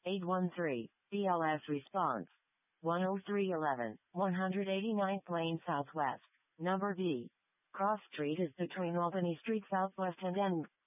813. BLS response. 10311, 189th Lane Southwest, number B. Cross Street is between Albany Street Southwest and N.